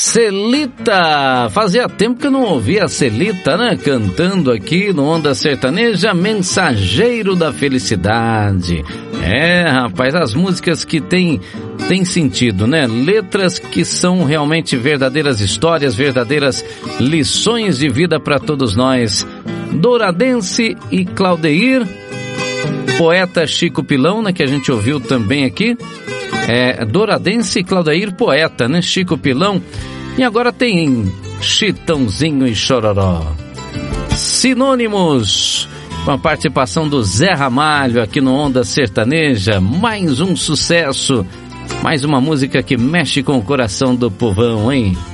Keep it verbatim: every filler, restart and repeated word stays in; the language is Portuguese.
Celita, fazia tempo que eu não ouvia a Celita, né? Cantando aqui no Onda Sertaneja, Mensageiro da Felicidade. É, rapaz, as músicas que tem, tem sentido, né? Letras que são realmente verdadeiras histórias, verdadeiras lições de vida para todos nós. Douradense e Claudeir, poeta Chico Pilão, né? Que a gente ouviu também aqui. É, Douradense e Claudeir, poeta, né? Chico Pilão. E agora tem Chitãozinho e Chororó. Sinônimos, com a participação do Zé Ramalho aqui no Onda Sertaneja. Mais um sucesso, mais uma música que mexe com o coração do povão, hein?